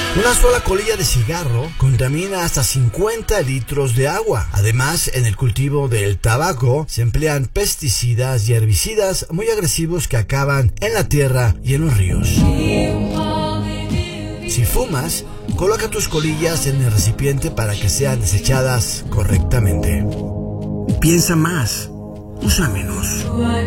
Una sola colilla de cigarro contamina hasta 50 litros de agua. Además, en el cultivo del tabaco se emplean pesticidas y herbicidas muy agresivos que acaban en la tierra y en los ríos. Si fumas, coloca tus colillas en el recipiente para que sean desechadas correctamente. Piensa más, usa menos.